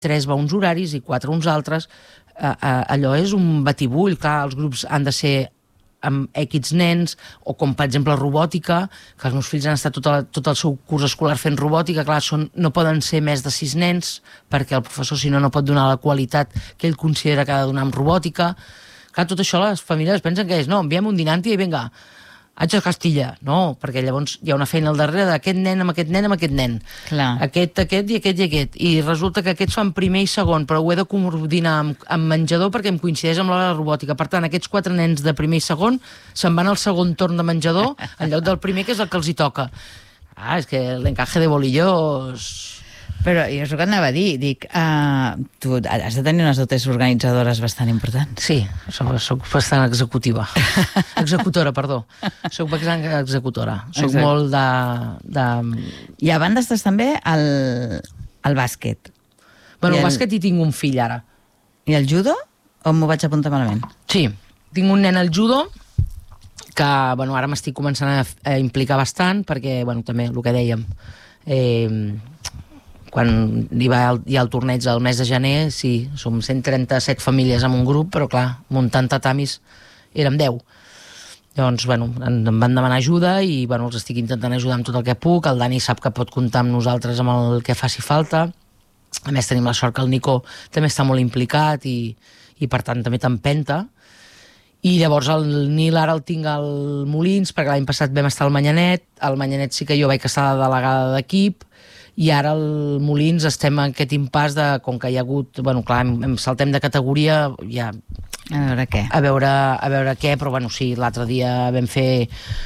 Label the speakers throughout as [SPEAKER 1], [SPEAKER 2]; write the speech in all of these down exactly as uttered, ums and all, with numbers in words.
[SPEAKER 1] tres va uns horaris i quatre uns altres. Uh, uh, allò és un batibull, clar, els grups han de ser amb equips nens, o com per exemple robòtica, que els meus fills han estat tot el, tot el seu curs escolar fent robòtica, clar, són, no poden ser més de sis nens, perquè el professor si no no pot donar la qualitat que ell considera que ha de donar amb robòtica. Clar, tot això les famílies pensen que és, no, enviem un dinanti i vinga, haig de Castilla. No, perquè llavors hi ha una feina al darrere d'aquest nen amb aquest nen amb aquest nen.
[SPEAKER 2] Clar.
[SPEAKER 1] Aquest, aquest i aquest i aquest. I resulta que aquests fan primer i segon, però ho he de coordinar amb, amb menjador perquè em coincideix amb l'hora de robòtica. Per tant, aquests quatre nens de primer i segon se'n van al segon torn de menjador en lloc del primer, que és el que els hi toca. Ah, és que l'encaje de bolillos...
[SPEAKER 2] Però jo és el que anava a dir, dic, uh, tu has de tenir unes dotes organitzadores bastant importants.
[SPEAKER 1] Sí, soc, soc bastant executiva. Executora, perdó. Soc bastant executora. Soc
[SPEAKER 2] Exacte.
[SPEAKER 1] molt de, de...
[SPEAKER 2] I a banda estàs també al, al bàsquet.
[SPEAKER 1] Bueno,
[SPEAKER 2] I
[SPEAKER 1] el
[SPEAKER 2] el...
[SPEAKER 1] bàsquet hi tinc un fill ara.
[SPEAKER 2] I el judo? O m'ho vaig apuntar malament?
[SPEAKER 1] Sí, tinc un nen al judo que, bueno, ara m'estic començant a, a implicar bastant perquè, bueno, també el que dèiem, eh, quan hi va el, hi ha el torneig al mes de gener, sí, som cent trenta-set famílies en un grup, però clar, muntant tatamis érem deu. Llavors, bueno, em van demanar ajuda i, bueno, els estic intentant ajudar amb tot el que puc. El Dani sap que pot comptar amb nosaltres amb el que faci falta. A més, tenim la sort que el Nico també està molt implicat i, i per tant, també t'empenta. I llavors el Nil ara el tinc al Molins, perquè l'any passat vam estar al Manyanet. Al Manyanet sí que jo vaig estar de delegada d'equip, i ara al Molins estem en aquest impàs de, com que hi ha hagut, bueno, clar, em, em saltem de categoria, ja...
[SPEAKER 2] A veure què.
[SPEAKER 1] A veure, a veure què, però bueno, sí, l'altre dia vam fer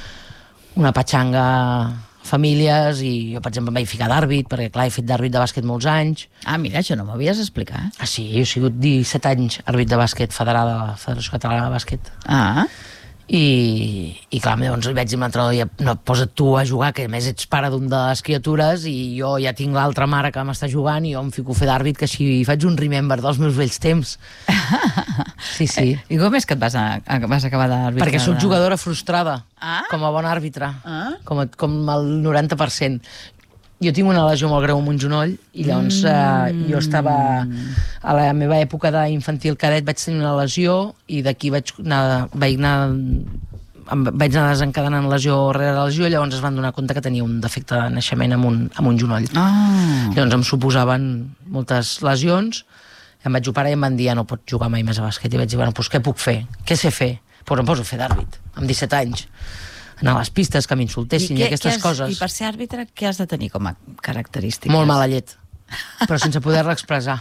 [SPEAKER 1] una patxanga famílies i jo, per exemple, em vaig ficar d'àrbit, perquè clar, he fet d'àrbit de bàsquet molts anys.
[SPEAKER 2] Ah, mira, això no m'havies explicat.
[SPEAKER 1] Ah, sí, jo he sigut disset anys àrbit de bàsquet federada a la Federació Catalana de Bàsquet.
[SPEAKER 2] Ah,
[SPEAKER 1] I, i clar, llavors li vaig dir a l'entrenador, ja, no, posa't tu a jugar, que a més ets pare d'un de les criatures i jo ja tinc l'altra mare que m'està jugant i jo em fico a fer d'àrbit, que així faig un remember dels meus vells temps. Sí, sí.
[SPEAKER 2] I com és que et vas, a, a, vas acabar d'arbitrar?
[SPEAKER 1] Perquè sóc jugadora frustrada,
[SPEAKER 2] Ah?
[SPEAKER 1] com a bona àrbitre,
[SPEAKER 2] Ah?
[SPEAKER 1] com, a, com el noranta per cent. Jo tinc una lesió molt greu amb un genoll i llavors eh, jo estava a la meva època d'infantil cadet, vaig tenir una lesió i d'aquí vaig anar, vaig anar em vaig anar desencadenant lesió rere lesió i llavors es van donar compte que tenia un defecte de naixement amb un, amb un genoll.
[SPEAKER 2] Ah.
[SPEAKER 1] Llavors em suposaven moltes lesions, em vaig operar i em van dir ja no pots jugar mai més a bàsquet, i vaig dir, bueno, doncs què puc fer? Què sé fer? Doncs em poso a fer d'àrbit, amb disset anys, anar a les pistes, que m'insultessin i, i aquestes
[SPEAKER 2] has,
[SPEAKER 1] coses.
[SPEAKER 2] I per ser àrbitre, què has de tenir com a característiques?
[SPEAKER 1] Molt mala llet, però sense poder-la expressar.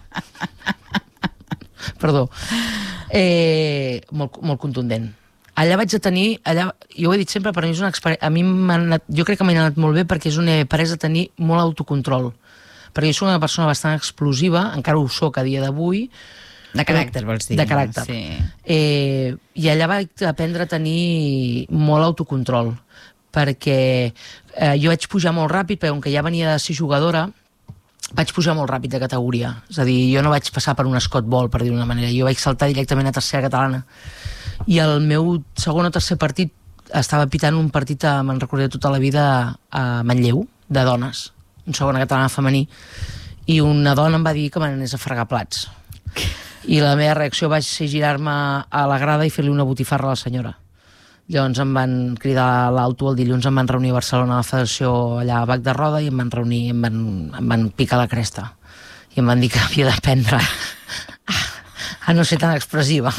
[SPEAKER 1] Perdó. Eh, molt, molt contundent. Allà vaig a tenir, allà, jo ho he dit sempre, per mi és una experiència, a mi m'ha anat, jo crec que m'ha anat molt bé perquè és una après a tenir molt autocontrol. Perquè jo soc una persona bastant explosiva, encara ho soc a dia d'avui.
[SPEAKER 2] De caràcter, vols dir?
[SPEAKER 1] De caràcter.
[SPEAKER 2] Sí.
[SPEAKER 1] Eh, I allà vaig aprendre a tenir molt autocontrol, perquè eh, jo vaig pujar molt ràpid, perquè com que ja venia de ser jugadora, vaig pujar molt ràpid de categoria. És a dir, jo no vaig passar per un Scott Ball, per dir d'una manera. Jo vaig saltar directament a tercera catalana. I el meu segon o tercer partit estava pitant un partit, a, me'n recordaré tota la vida, a Manlleu, de dones, un segona catalana femení, i una dona em va dir que me n'anés a fregar plats. I la meva reacció va ser girar-me a la grada i fer-li una botifarra a la senyora. Llavors em van cridar a l'alto, el dilluns em van reunir a Barcelona a la federació allà a Bac de Roda i em van reunir, em van, em van picar la cresta. I em van dir que havia d'aprendre a no ser tan expressiva.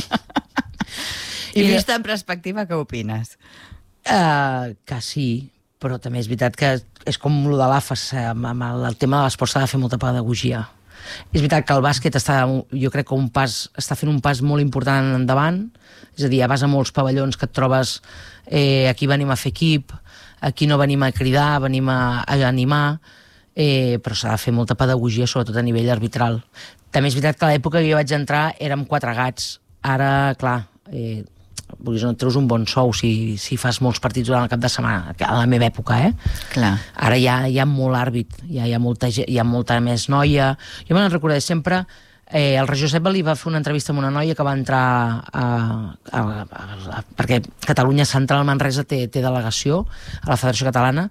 [SPEAKER 2] I, I vist en perspectiva, què opines?
[SPEAKER 1] Uh, que sí, però també és veritat que és com el de l'A F A S, amb, amb el, el tema de l'esport s'ha de fer molta pedagogia. És veritat que el bàsquet està, jo crec que un pas, està fent un pas molt important endavant, és a dir, ja vas a molts pavellons que et trobes eh, aquí venim a fer equip, aquí no venim a cridar, venim a, a animar, eh, però s'ha de fer molta pedagogia, sobretot a nivell arbitral. També és veritat que a l'època que jo vaig entrar érem quatre gats, ara, clar, eh, vull dir, no et treus un bon sou si, si fas molts partits durant el cap de setmana, a la meva època, eh?
[SPEAKER 2] Clar.
[SPEAKER 1] Ara hi ha, hi ha molt àrbit, hi ha, hi ha, molta, hi ha molta més noia. Jo me'n recordaré sempre, eh, el Regió Seba li va fer una entrevista amb una noia que va entrar a, a, a, a, perquè Catalunya Central Manresa té, té delegació a la Federació Catalana,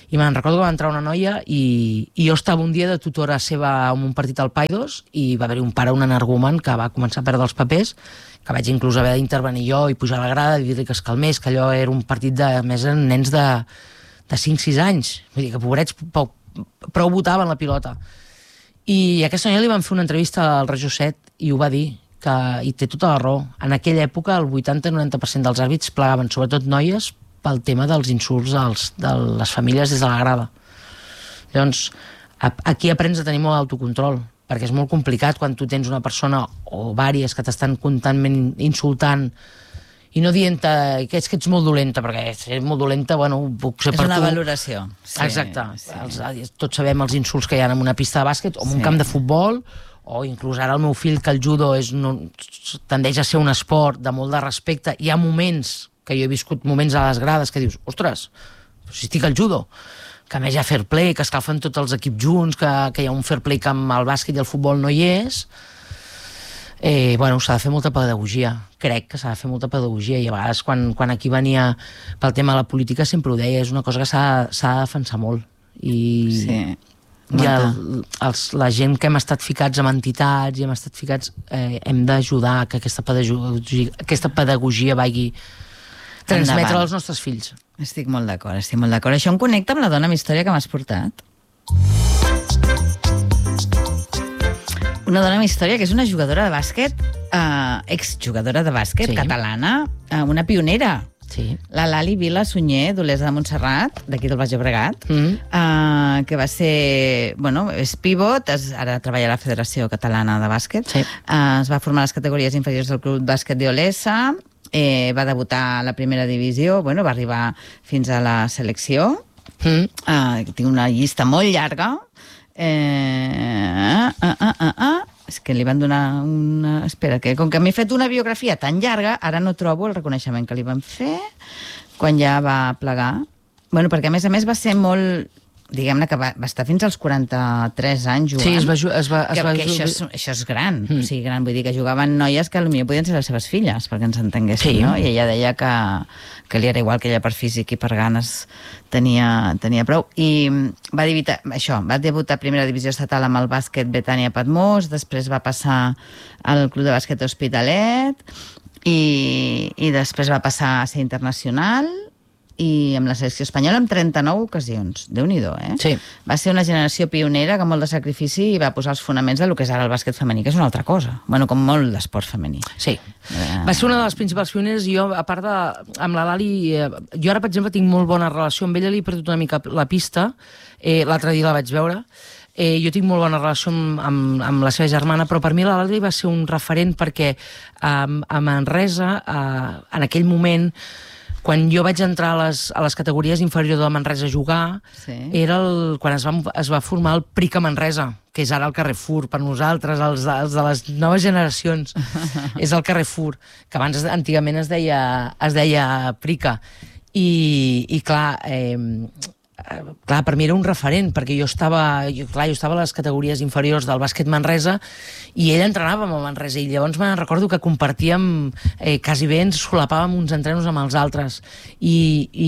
[SPEAKER 1] I me'n recordo que va entrar una noia i, i jo estava un dia de tutora seva en un partit al Paidos i va haver-hi un pare, un energumen, que va començar a perdre els papers, que vaig inclús haver d'intervenir jo i pujar a la grada i dir-li que es calmés, que allò era un partit de, més en nens de, de cinc sis anys. Vull dir que pobrets prou, prou votaven la pilota. I a aquesta noia li van fer una entrevista al Regió set i ho va dir, que, i té tota la raó. En aquella època el vuitanta noranta per cent dels àrbits plegaven, sobretot noies, pel tema dels insults als, de les famílies des de la grada. Llavors, aquí aprens a tenir molt d'autocontrol, perquè és molt complicat quan tu tens una persona o vàries que t'estan constantment insultant i no dient que és que ets molt dolenta, perquè ser molt dolenta, bueno, puc ser per tu.
[SPEAKER 2] És una valoració.
[SPEAKER 1] Sí, exacte. Sí. Els, tots sabem els insults que hi ha en una pista de bàsquet o en un sí. camp de futbol, o inclús ara el meu fill, que el judo és, no, tendeix a ser un esport de molt de respecte. Hi ha moments que jo he viscut moments a les grades que dius, ostres, si estic al judo, que a més hi ha fair play, que escalfen tots els equips junts, que, que hi ha un fair play que amb el bàsquet i el futbol no hi és. Eh, bueno, s'ha de fer molta pedagogia, crec que s'ha de fer molta pedagogia, i a vegades quan, quan aquí venia pel tema de la política sempre ho deia, és una cosa que s'ha de defensar molt. I,
[SPEAKER 2] sí.
[SPEAKER 1] i el, els, la gent que hem estat ficats amb entitats i hem estat ficats, eh, hem d'ajudar que aquesta pedagogia, aquesta pedagogia vagi transmetre als nostres fills.
[SPEAKER 2] Estic molt d'acord, estic molt d'acord. Això em connecta amb la dona amb història que m'has portat. Una dona amb història que és una jugadora de bàsquet, eh, exjugadora de bàsquet, sí. catalana, eh, una pionera.
[SPEAKER 1] Sí.
[SPEAKER 2] La Lali Vila Sunyer, d'Olesa de Montserrat, d'aquí del Baix Llobregat, mm. eh, que va ser, bueno, és pivot, es, ara treballa a la Federació Catalana de Bàsquet, sí. eh, es va formar a les categories inferiors del Club Bàsquet d'Olesa, eh, va debutar a la primera divisió, bueno, va arribar fins a la selecció, mm. eh, tinc una llista molt llarga, eh, ah, ah, ah, ah, és que li van donar una... Espera, que com que m'he fet una biografia tan llarga, ara no trobo el reconeixement que li van fer quan ja va plegar. Bueno, perquè a més a més va ser molt... Diguem-ne que va, va estar fins als quaranta-tres anys jugant.
[SPEAKER 1] Sí, es va... Es va, es
[SPEAKER 2] que,
[SPEAKER 1] va
[SPEAKER 2] que això, és, això és gran. Mm. O sigui, gran, vull dir que jugaven noies que potser podien ser les seves filles, perquè ens entenguessin, sí. no? I ella deia que, que li era igual, que ella per físic i per ganes tenia, tenia prou. I va debutar, això, va debutar a primera divisió estatal amb el bàsquet Betània Patmos, després va passar al Club de Bàsquet Hospitalet i, i després va passar a ser internacional i amb la selecció espanyola en trenta-nou ocasions. Déu-n'hi-do, eh?
[SPEAKER 1] Sí.
[SPEAKER 2] Va ser una generació pionera que amb molt de sacrifici va posar els fonaments del que és ara el bàsquet femení, que és una altra cosa. Bueno, com molt d'esport femení.
[SPEAKER 1] Sí. Eh... Va ser una de les principals pioneres i jo, a part de... Amb la Lali... Eh, jo ara, per exemple, tinc molt bona relació amb ella, li he perdut una mica la pista. Eh, L'altre dia la vaig veure. Eh, jo tinc molt bona relació amb, amb, amb la seva germana, però per mi la Lali va ser un referent perquè eh, a Manresa, eh, en aquell moment... Quan jo vaig entrar a les, a les categories inferiors de Manresa a jugar, sí. era el, quan es va, es va formar el Prica Manresa, que és ara el Carrefour, per nosaltres, els, els de les noves generacions. És el Carrefour, que abans antigament es deia, es deia Prica. I, i clar, eh, clar, per mi era un referent, perquè jo estava, jo, clar, jo estava a les categories inferiors del bàsquet Manresa i ell entrenava amb el Manresa i llavors me'n recordo que compartíem, eh, quasi bé ens solapàvem uns entrenos amb els altres i, i,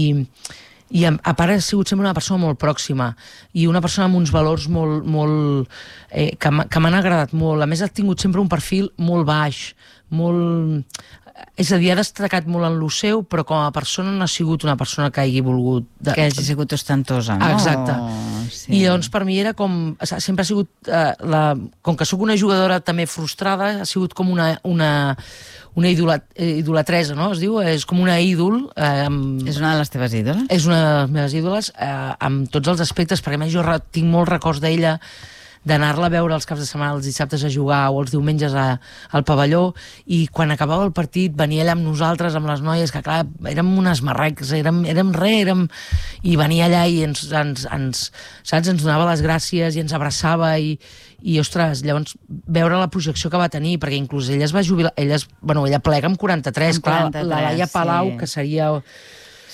[SPEAKER 1] i a, a part ha sigut sempre una persona molt pròxima i una persona amb uns valors molt, molt eh, que m'han agradat molt. A més ha tingut sempre un perfil molt baix, molt... És a dir, ha destacat molt en lo seu, però com a persona no ha sigut una persona que hagi volgut... De...
[SPEAKER 2] Que hagi sigut ostentosa, no?
[SPEAKER 1] Exacte. Sí. I llavors per mi era com... Sempre ha sigut... Eh, la... Com que sóc una jugadora també frustrada, ha sigut com una... una una idolat, idolatresa, no? Es diu? És com una ídol. Eh, amb...
[SPEAKER 2] És una de les teves ídoles?
[SPEAKER 1] És una de les meves ídoles, eh, amb tots els aspectes, perquè a més jo tinc molts records d'ella, d'anar-la a veure els caps de setmana, els dissabtes a jugar o els diumenges a, al pavelló, i quan acabava el partit venia allà amb nosaltres, amb les noies, que clar, érem unes marrecs, érem, érem re, érem... i venia allà i ens, ens, ens, saps, ens donava les gràcies i ens abraçava i, i ostres, llavors veure la projecció que va tenir, perquè inclús ella es va jubilar, ella, es, bueno, ella plega amb quaranta-tres, amb quaranta-tres, clar, la Laia Palau, sí. que seria...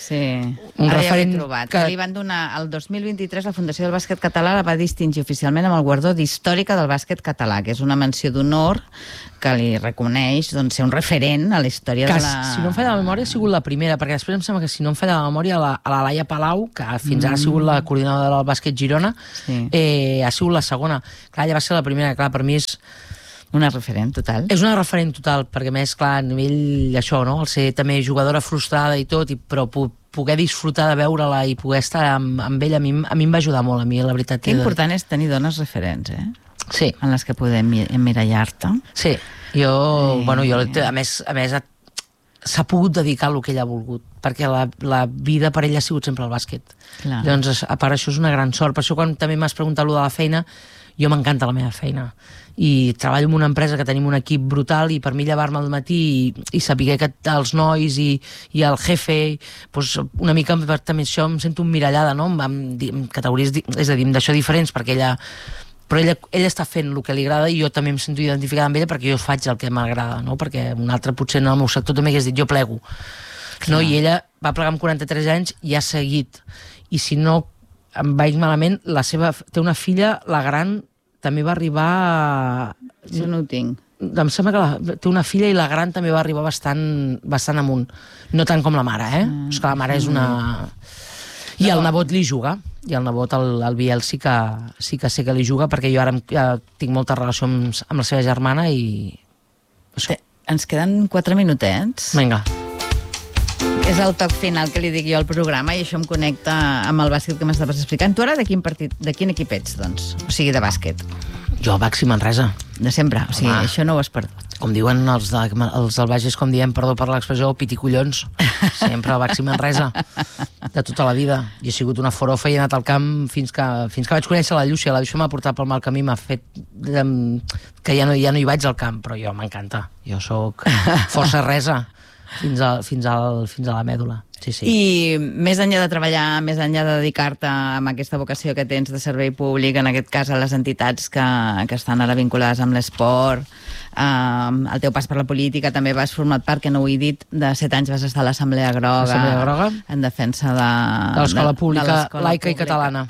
[SPEAKER 2] Sí.
[SPEAKER 1] Un
[SPEAKER 2] Ara
[SPEAKER 1] referent
[SPEAKER 2] ja trobat.
[SPEAKER 1] que...
[SPEAKER 2] Li van donar, el dos mil vint-i-tres, la Fundació del Bàsquet Català la va distingir oficialment amb el guardó d'Històrica del Bàsquet Català, que és una menció d'honor que li reconeix doncs, ser un referent a la història
[SPEAKER 1] que,
[SPEAKER 2] de la...
[SPEAKER 1] si no em falla la memòria, ha sigut la primera, perquè després em sembla que, si no em falla la memòria, la, a la Laia Palau, que fins ara ha sigut la coordinadora del bàsquet Girona,
[SPEAKER 2] Sí.
[SPEAKER 1] eh, ha sigut la segona. Clar, ella va ser la primera, clar, per mi és...
[SPEAKER 2] Una referent total.
[SPEAKER 1] És una referent total, perquè a més, clar, a nivell això, no? El ser també jugadora frustrada i tot, i, però pu poder disfrutar de veure-la i poder estar amb, amb ella, a mi, a mi em va ajudar molt, a mi, la veritat.
[SPEAKER 2] Que important és tenir dones referents, eh?
[SPEAKER 1] Sí.
[SPEAKER 2] En les que podem emmirallar-te.
[SPEAKER 1] Sí, jo,
[SPEAKER 2] Sí.
[SPEAKER 1] bueno, jo, a més, a més s'ha pogut dedicar al que ella ha volgut, perquè la, la vida per ella ha sigut sempre el bàsquet.
[SPEAKER 2] Clar.
[SPEAKER 1] Llavors, a part, això és una gran sort. Per això, quan també m'has preguntat allò de la feina, jo m'encanta la meva feina. I treballo en una empresa que tenim un equip brutal, i per mi llevar-me al matí i, i saber que els nois i, i el jefe, doncs una mica també això em sento emmirallada, no? Amb, amb, amb categories, és a dir, d'això diferents, perquè ella... Però ella, ella està fent el que li agrada i jo també em sento identificada amb ella perquè jo faig el que m'agrada, no? Perquè un altre potser en el meu sector també hagués dit jo plego. No? I ella va plegar amb quaranta-tres anys i ha seguit. I si no em vaig malament, la seva, té una filla, la gran, també va arribar... A...
[SPEAKER 2] Jo no ho tinc.
[SPEAKER 1] Em sembla que la, té una filla i la gran també va arribar bastant, bastant amunt. No tant com la mare, eh? Mm. És que la mare és una... I el nebot li juga, i el nebot, el, el Biel, sí que, sí que sé que li juga, perquè jo ara ja tinc molta relació amb, amb la seva germana i... Això.
[SPEAKER 2] Ens queden quatre minutets.
[SPEAKER 1] Vinga.
[SPEAKER 2] És el toc final que li dic jo al programa i això em connecta amb el bàsquet que m'estaves explicant. Tu ara de quin partit, de quin equip ets, doncs? O sigui, de bàsquet.
[SPEAKER 1] Jo, Baxi Manresa.
[SPEAKER 2] De sempre. O sigui,
[SPEAKER 1] Home.
[SPEAKER 2] això no ho has perdut.
[SPEAKER 1] Com diuen els, de, els del Bages, com diem, perdó per l'expressió, piticollons. Sempre el Baxi Manresa. De tota la vida. Jo he sigut una forofa i he anat al camp fins que, fins que vaig conèixer la Llúcia. La Llúcia m'ha portat pel mal camí, m'ha fet um, que ja no, ja no hi vaig al camp, però jo m'encanta. Jo sóc força resa fins, a, fins, al, fins a la mèdula. Sí, sí.
[SPEAKER 2] I més enllà de treballar, més enllà de dedicar-te amb aquesta vocació que tens de servei públic, en aquest cas a les entitats que, que estan ara vinculades amb l'esport, eh, el teu pas per la política, també vas formar part, que no ho he dit, de set anys vas estar a l'Assemblea Groga,
[SPEAKER 1] L'Assemblea Groga,
[SPEAKER 2] en defensa de...
[SPEAKER 1] de l'escola pública,
[SPEAKER 2] de
[SPEAKER 1] laica i
[SPEAKER 2] pública.
[SPEAKER 1] catalana.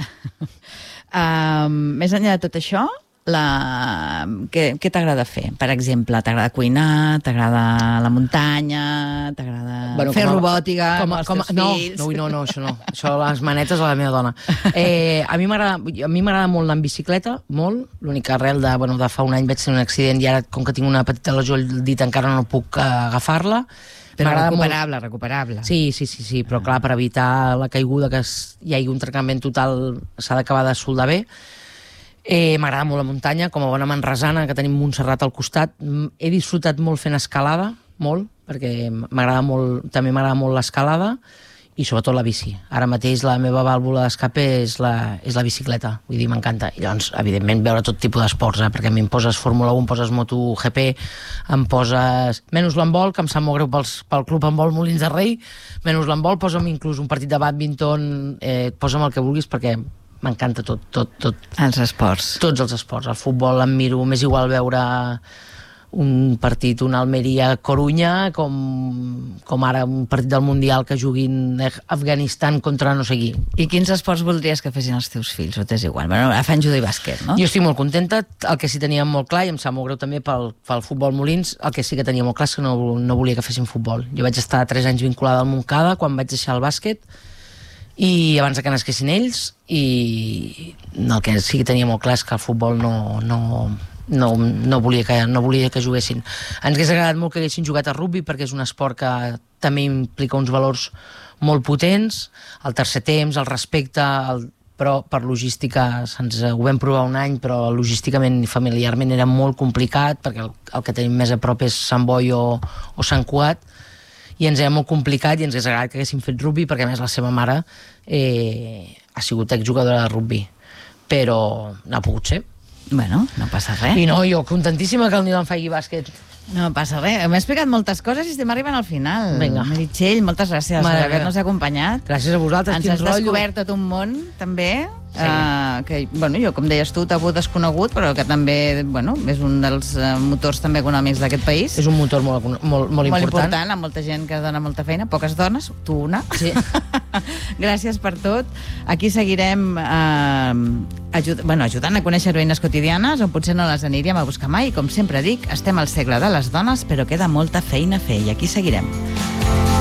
[SPEAKER 2] Uh, més enllà de tot això, la... què, què t'agrada fer? Per exemple, t'agrada cuinar, t'agrada la muntanya, t'agrada
[SPEAKER 1] Bueno,
[SPEAKER 2] fer
[SPEAKER 1] com a-
[SPEAKER 2] robòtica
[SPEAKER 1] com a-
[SPEAKER 2] amb els
[SPEAKER 1] com a-
[SPEAKER 2] teus
[SPEAKER 1] no,
[SPEAKER 2] fills?
[SPEAKER 1] no, no, no, això no. Això les manetes a la meva dona. Eh, a mi m'agrada a mi m'agrada molt anar en bicicleta, molt. L'únic arrel de, bueno, de fa un any vaig tenir un accident i ara, com que tinc una petita lesió al dit, encara no puc eh, agafar-la.
[SPEAKER 2] Però
[SPEAKER 1] M'agrada
[SPEAKER 2] recuperable,
[SPEAKER 1] molt...
[SPEAKER 2] recuperable.
[SPEAKER 1] Sí, sí, sí, sí, però clar, per evitar la caiguda, que es, hi hagi un trencament total, s'ha d'acabar de soldar bé. Eh, M'agrada molt la muntanya, com a bona manresana, que tenim Montserrat al costat. Mm, He disfrutat molt fent escalada, molt, perquè m'agrada molt, també m'agrada molt l'escalada, i sobretot la bici. Ara mateix la meva vàlvula d'escape és, la, és la bicicleta, vull dir, m'encanta. I llavors, evidentment, veure tot tipus d'esports, eh? Perquè a mi em poses Fórmula un, em poses MotoGP, em poses menys l'handbol, que em sap molt greu pels, pel club handbol Molins de Rei, menys l'handbol, posa'm inclús un partit de bàdminton, eh, posa'm el que vulguis, perquè m'encanta tot, tot, tot.
[SPEAKER 2] Els esports.
[SPEAKER 1] Tots els esports. El futbol em miro, m'és igual veure un partit, un Almeria-Corunya, com, com ara un partit del Mundial que juguin Afganistan contra no sé qui.
[SPEAKER 2] I quins esports voldries que fessin els teus fills? O t'és igual? Bueno, ara fan judo i bàsquet, no?
[SPEAKER 1] Jo estic molt contenta. El que sí tenia molt clar, i em sap molt greu també pel, pel futbol Molins, el que sí que tenia molt clar és que no, no volia que fessin futbol. Jo vaig estar tres anys vinculada al Montcada quan vaig deixar el bàsquet, i abans de que nasquessin ells, i el que sí que tenia molt clar és que el futbol no, no, no, no, volia, que, no volia que juguessin. Ens hagués agradat molt que haguessin jugat a rugby, perquè és un esport que també implica uns valors molt potents, el tercer temps, el respecte, el, però per logística se'ns ho vam provar un any, però logísticament i familiarment era molt complicat, perquè el, el que tenim més a prop és Sant Boi o, o Sant Cugat, i ens era molt complicat, i ens hagués agradat que haguéssim fet rugby, perquè a més la seva mare eh, ha sigut exjugadora de rugby, però no ha pogut ser.
[SPEAKER 2] Bueno, no passa res.
[SPEAKER 1] I no, jo contentíssima que el Nil em faci bàsquet.
[SPEAKER 2] No passa res. M'he explicat moltes coses i estem arribant al final.
[SPEAKER 1] Vinga.
[SPEAKER 2] Meritxell, moltes gràcies
[SPEAKER 1] Mare
[SPEAKER 2] per haver-nos acompanyat.
[SPEAKER 1] Gràcies a vosaltres.
[SPEAKER 2] Ens
[SPEAKER 1] quin
[SPEAKER 2] has
[SPEAKER 1] rotllo.
[SPEAKER 2] descobert tot un món, també.
[SPEAKER 1] Sí.
[SPEAKER 2] Uh, que, bueno, jo, com deies tu, tabú desconegut, però que també, bueno, és un dels uh, motors també econòmics d'aquest país.
[SPEAKER 1] És un motor molt, molt, molt important.
[SPEAKER 2] Molt important, amb molta gent que dona molta feina, poques dones, tu una.
[SPEAKER 1] Sí.
[SPEAKER 2] Gràcies per tot. Aquí seguirem uh, ajud bueno, ajudant a conèixer heroïnes quotidianes, on potser no les aniríem a buscar mai. Com sempre dic, estem al segle de les dones, però queda molta feina a fer, i aquí seguirem.